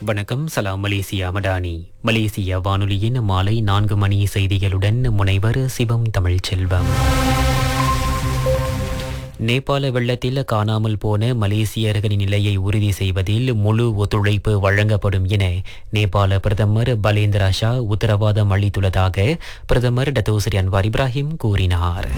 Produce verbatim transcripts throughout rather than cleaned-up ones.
வணக்கம். சலாம் மலேசியா மடானி. மலேசிய வானொலியின் மாலை நான்கு மணி செய்திகளுடன் முனைவர் சிவம் தமிழ் செல்வம். நேபாள வெள்ளத்தில் காணாமல் போன மலேசியர்களின் நிலையை உறுதி செய்வதில் முழு ஒத்துழைப்பு வழங்கப்படும் என நேபாள பிரதமர் பலேந்திரா ஷா உத்தரவாதம் அளித்துள்ளதாக பிரதமர் டத்தோஸ்ரீ அன்வார் இப்ராஹிம் கூறினார்.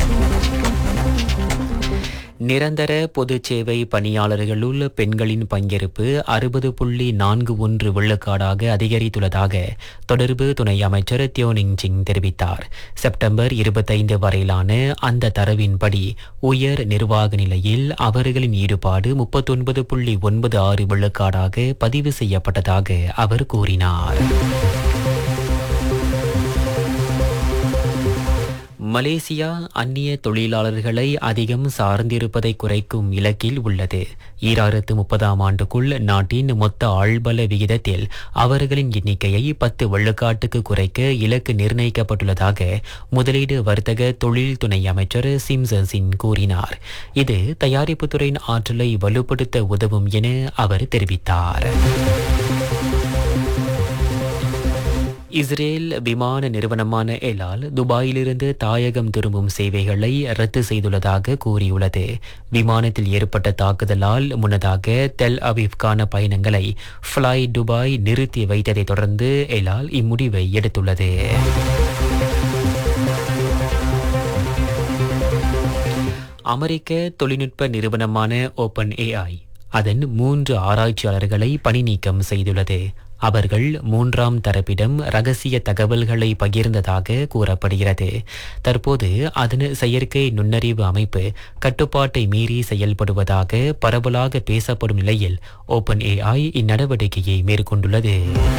நிரந்தர பொது சேவை பணியாளர்களுள் பெண்களின் பங்கேற்பு அறுபது புள்ளி நான்கு ஒன்று விழுக்காடாக அதிகரித்துள்ளதாக தொடர்பு துணை அமைச்சர் தியோனிங் சிங் தெரிவித்தார். செப்டம்பர் இருபத்தைந்து வரையிலான அந்த தரவின்படி உயர் நிர்வாக நிலையில் அவர்களின் ஈடுபாடு முப்பத்தொன்பது புள்ளி ஒன்பது ஆறு விழுக்காடாக பதிவு செய்யப்பட்டதாக அவர் கூறினார். மலேசியா அந்நிய தொழிலாளர்களை அதிகம் சார்ந்திருப்பதை குறைக்கும் இலக்கில் உள்ளது. ஈராயிரத்து முப்பதாம் ஆண்டுக்குள் நாட்டின் மொத்த ஆள்பல விகிதத்தில் அவர்களின் எண்ணிக்கையை பத்து விழுக்காட்டுக்கு குறைக்க இலக்கு நிர்ணயிக்கப்பட்டுள்ளதாக முதலீடு வர்த்தக தொழில் துணை அமைச்சர் சிம்சன் கூறினார். இது தயாரிப்புத் துறையின் ஆற்றலை வலுப்படுத்த உதவும் என அவர் தெரிவித்தார். இஸ்ரேல் விமான நிறுவனமான எலால் துபாயிலிருந்து தாயகம் திரும்பும் சேவைகளை ரத்து செய்துள்ளதாக கூறியுள்ளது. விமானத்தில் ஏற்பட்ட தாக்குதலால் முன்னதாக தெல் அவீவ்கான பயணங்களை ஃப்ளை துபாய் நிறுத்தி வைத்ததை தொடர்ந்து எலால் இம்முடிவை எடுத்துள்ளது. அமெரிக்க தொழில்நுட்ப நிறுவனமான ஓபன் ஏஐ அதன் மூன்று ஆராய்ச்சியாளர்களை பணி நீக்கம் செய்துள்ளது. அவர்கள் மூன்றாம் தரப்பிடம் ரகசிய தகவல்களை பகிர்ந்ததாக கூறப்படுகிறது. தற்போது அதன் செயற்கை நுண்ணறிவு அமைப்பு கட்டுப்பாட்டை மீறி செயல்படுவதாக பரவலாக பேசப்படும் நிலையில் ஓபன் ஏஐ இந்நடவடிக்கையை மேற்கொண்டுள்ளது.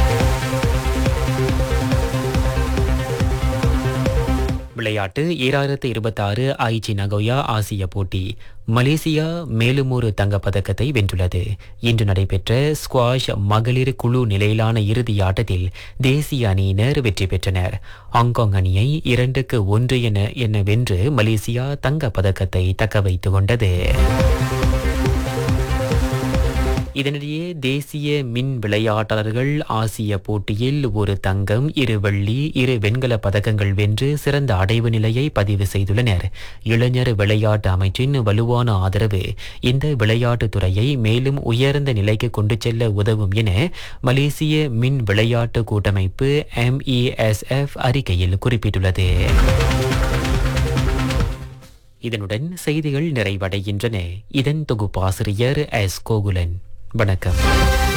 விளையாட்டு. ஈராயிரத்து இருபத்தாறு ஐச்சி நகோயா ஆசிய போட்டி. மலேசியா மேலும் ஒரு தங்கப்பதக்கத்தை வென்றுள்ளது. இன்று நடைபெற்ற ஸ்குவாஷ் மகளிர் குழு நிலையிலான இறுதி ஆட்டத்தில் தேசிய அணியினர் வெற்றி பெற்றனர். ஹாங்காங் அணியை இரண்டுக்கு ஒன்று என என வென்று மலேசியா தங்கப்பதக்கத்தை தக்க வைத்துக் கொண்டது. இதனிடையே தேசிய மின் விளையாட்டாளர்கள் ஆசிய போட்டியில் ஒரு தங்கம், இரு வெள்ளி, இரு வெண்கல பதக்கங்கள் வென்று சிறந்த அடைவு நிலையை பதிவு செய்துள்ளனர். இளைஞர் விளையாட்டு அமைச்சின் வலுவான ஆதரவு இந்த விளையாட்டுத் துறையை மேலும் உயர்ந்த நிலைக்கு கொண்டு செல்ல உதவும் என மலேசிய மின் விளையாட்டு கூட்டமைப்பு எம் இ எஸ் எஃப் அறிக்கையில் குறிப்பிட்டுள்ளது. இதனுடன் செய்திகள் நிறைவடைகின்றன. இதன் தொகுப்பாசிரியர் எஸ் கோகுலன். வணக்கம்.